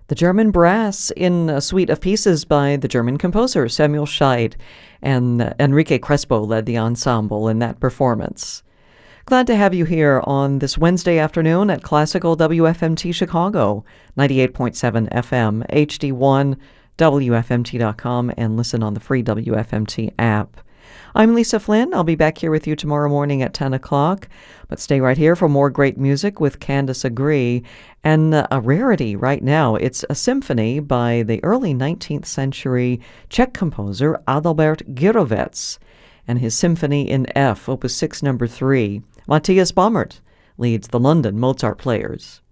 The German Brass in a suite of pieces by the German composer Samuel Scheidt, and Enrique Crespo led the ensemble in that performance. Glad to have you here on this Wednesday afternoon at Classical WFMT Chicago, 98.7 FM, HD1, WFMT.com, and listen on the free WFMT app. I'm Lisa Flynn. I'll be back here with you tomorrow morning at 10 o'clock, but stay right here for more great music with Candace Agree. And a rarity right now, it's a symphony by the early 19th century Czech composer Adalbert Girovec and his Symphony in F, Opus 6, number 3. Matthias Baumert leads the London Mozart Players.